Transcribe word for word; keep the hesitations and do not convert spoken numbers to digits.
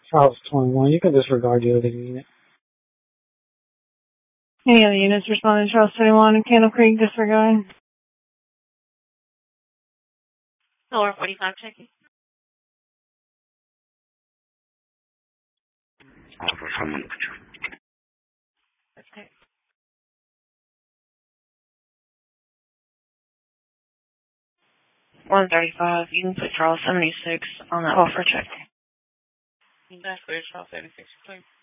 Charles twenty-one, you can disregard the other unit. Any other units responding to Charles twenty-one and Candle Creek, disregard? Lower forty-five, checking. Okay. one thirty-five, you can put Charles seventy-six on that offer check. That's where Charles seventy-six, please.